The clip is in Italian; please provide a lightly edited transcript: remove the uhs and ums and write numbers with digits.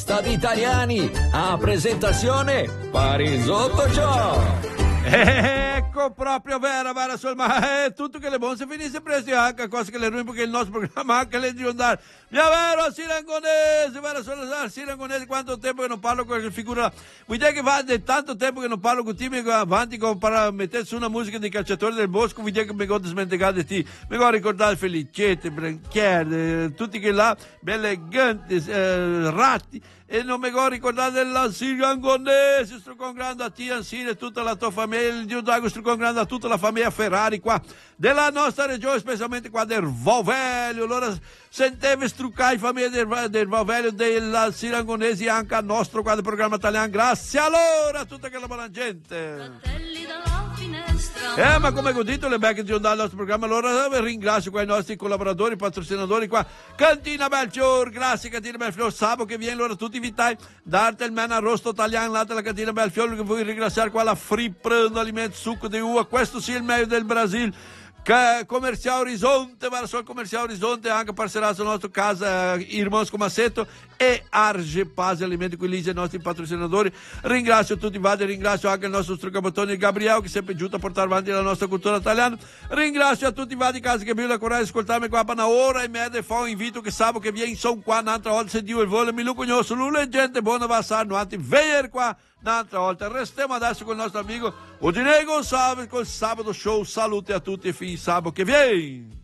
Stati italiani, a presentazione Parisotto Show. Ecco proprio, vera, ma è tutto che le buone si finisce presto, anche cose che le ruine, perché il nostro programma anche le di andare. Mia vero Sirangonese, vera sono Sirangonese, quanto tempo che non parlo con quella figura. Vuoi dire che va di tanto tempo che non parlo con te, mi avanti per mettere su una musica dei cacciatori del bosco, vuoi dire che mi godo smentegare di te, mi godo ricordare Felicette, Branchiere, tutti che là, belle ganti, ratti. E non mi ricordo ricordare della Sirangonese, sto con grande a te, e tutta la tua famiglia, Dio Dago, sto con grande a tutta la famiglia Ferrari qua, della nostra regione, specialmente qua del Vovelio. Allora sentevi struccare i famiglie del Vovelio, della Sirangonese, anche al nostro qua del programma italiano. Grazie allora a tutta quella buona gente. Ma come ho detto, le becche di ondare al nostro programma, allora ringrazio qua i nostri collaboratori, patrocinatori qua, Cantina Belfior, grazie Cantina Belfior, sabato che viene loro tutti vitai, darte il men arrosto italiano, là della Cantina Belfior, che vuoi ringraziare qua la Free Prendo Alimento Succo di Uva, questo sì è il meglio del Brasile. Commerciale Orizzonte, va sul Commerciale Orizzonte anche passerà sulla nostra casa Irmãos Comassetto e Arge Paz Alimenti, qui lì i nostri patrocinatori. Ringrazio tutti vadi, ringrazio anche il nostro strucabottone Gabriele che è sempre giunto a portare avanti la nostra cultura italiana. Ringrazio a tutti i vadi casi che abbiamo la coraggio di ascoltarmi qua per una ora e mezza e fa un invito che sabato che viene sono qua un'altra volta se Dio il vuole mi lucognoso l'ule gente buona va a sarno anti venire qua un'altra volta. Restiamo adesso con il nostro amico Udine Gonzalez col Sabato Show. Salute a tutti e figli sabato che viene.